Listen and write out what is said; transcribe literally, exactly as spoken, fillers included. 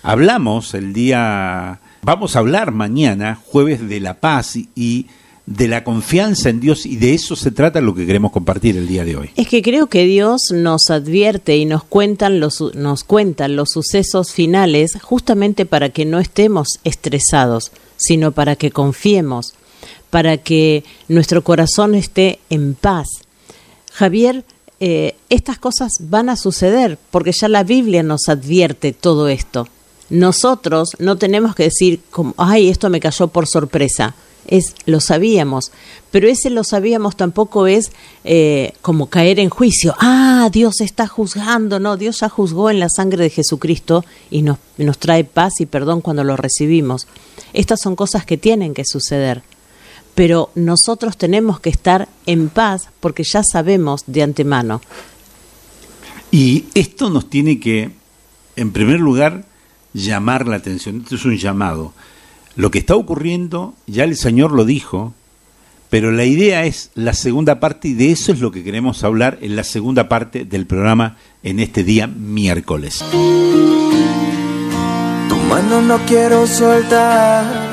Hablamos el día, vamos a hablar mañana, jueves, de la paz y, y de la confianza en Dios, y de eso se trata lo que queremos compartir el día de hoy. Es que creo que Dios nos advierte y nos cuentan los, nos cuentan los sucesos finales justamente para que no estemos estresados, sino para que confiemos, para que nuestro corazón esté en paz. Javier, eh, estas cosas van a suceder porque ya la Biblia nos advierte todo esto. Nosotros no tenemos que decir, como, ay, esto me cayó por sorpresa. Es, lo sabíamos, pero ese lo sabíamos tampoco es eh, como caer en juicio. Ah, Dios está juzgando. No, Dios ya juzgó en la sangre de Jesucristo y nos, nos trae paz y perdón cuando lo recibimos. Estas son cosas que tienen que suceder, pero nosotros tenemos que estar en paz porque ya sabemos de antemano. Y esto nos tiene que, en primer lugar, llamar la atención. Esto es un llamado. Lo que está ocurriendo, ya el Señor lo dijo, pero la idea es la segunda parte, y de eso es lo que queremos hablar en la segunda parte del programa en este día miércoles. Tu mano no quiero soltar,